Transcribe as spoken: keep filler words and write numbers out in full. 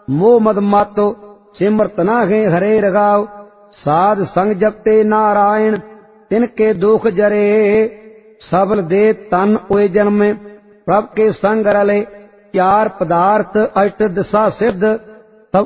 मोह मद मातो सिमरत नागे हरे रगाव। साध संग जपते नारायण तिनके दुख जरे। सबल दे तन ओए जन्मे प्रभ के संग रले। चार पदार्थ अष्ट दिशा सिद्ध